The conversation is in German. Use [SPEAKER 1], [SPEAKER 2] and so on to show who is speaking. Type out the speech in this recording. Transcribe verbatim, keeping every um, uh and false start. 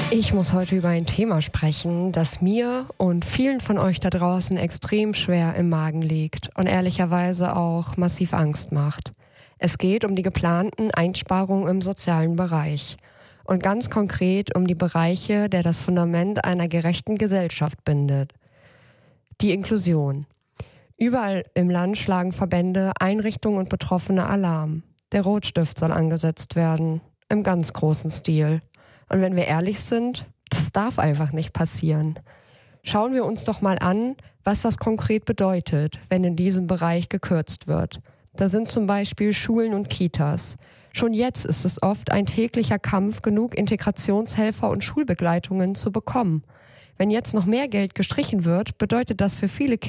[SPEAKER 1] Ich muss heute über ein Thema sprechen, das mir und vielen von euch da draußen extrem schwer im Magen liegt und ehrlicherweise auch massiv Angst macht. Es geht um die geplanten Einsparungen im sozialen Bereich und ganz konkret um die Bereiche, der das Fundament einer gerechten Gesellschaft bindet. Die Inklusion. Überall im Land schlagen Verbände, Einrichtungen und Betroffene Alarm. Der Rotstift soll angesetzt werden, im ganz großen Stil. Und wenn wir ehrlich sind, das darf einfach nicht passieren. Schauen wir uns doch mal an, was das konkret bedeutet, wenn in diesem Bereich gekürzt wird. Da sind zum Beispiel Schulen und Kitas. Schon jetzt ist es oft ein täglicher Kampf, genug Integrationshelfer und Schulbegleitungen zu bekommen. Wenn jetzt noch mehr Geld gestrichen wird, bedeutet das für viele Kinder